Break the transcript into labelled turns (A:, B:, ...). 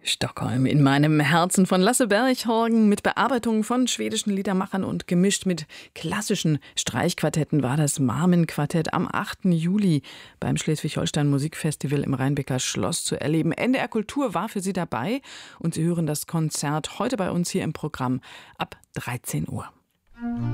A: Stockholm in meinem Herzen von Lasse Berghagen mit Bearbeitungen von schwedischen Liedermachern und gemischt mit klassischen Streichquartetten war das Marmen-Quartett am 8. Juli beim Schleswig-Holstein Musikfestival im Rheinbecker Schloss zu erleben. NDR Kultur war für Sie dabei und Sie hören das Konzert heute bei uns hier im Programm ab 13 Uhr.